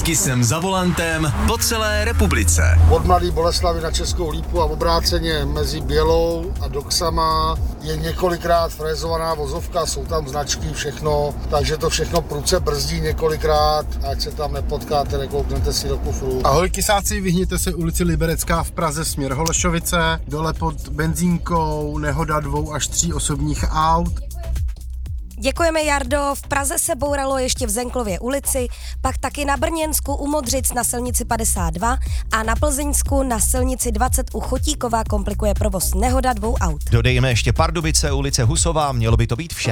Kisem za volantem po celé republice. Od Mladé Boleslavi na Českou Lípu a obráceně mezi Bělou a Doxama je několikrát frézovaná vozovka, jsou tam značky, všechno, takže to všechno prudce brzdí několikrát, ať se tam nepotkáte, nekouknete si do kufru. Ahoj kisáci, vyhněte se ulici Liberecká v Praze směr Holešovice, dole pod benzínkou, nehoda 2 až 3 osobních aut. Děkujeme, Jardo. V Praze se bouralo ještě v Zenklově ulici, pak taky na Brněnsku u Modřic na silnici 52 a na Plzeňsku na silnici 20 u Chotíkova komplikuje provoz nehoda 2 aut. Dodejme ještě Pardubice, ulice Husová, mělo by to být vše.